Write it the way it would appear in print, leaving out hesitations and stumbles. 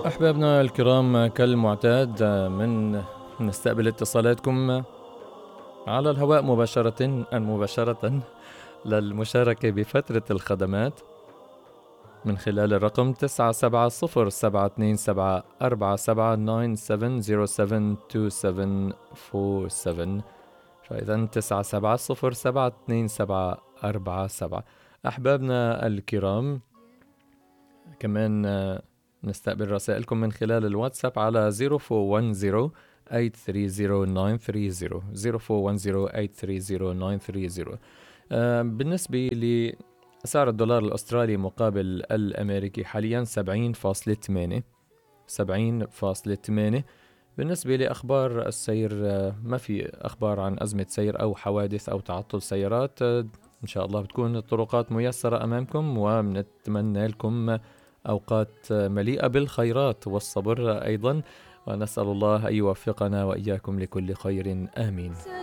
أحبابنا الكرام كالمعتاد نستقبل اتصالاتكم على الهواء مباشرة للمشاركة بفترة الخدمات من خلال الرقم 97072747 فإذا 97072747. أحبابنا الكرام كمان نستقبل رسائلكم من خلال الواتساب على 0410 830 930 بالنسبة لسعر الدولار الأسترالي مقابل الأمريكي حاليا 70.8. بالنسبة لأخبار السير ما في أخبار عن أزمة سير أو حوادث أو تعطل سيارات. إن شاء الله بتكون الطرقات ميسرة أمامكم، ونتمنى لكم أوقات مليئة بالخيرات والصبر أيضا، ونسأل الله أن يوفقنا وإياكم لكل خير آمين.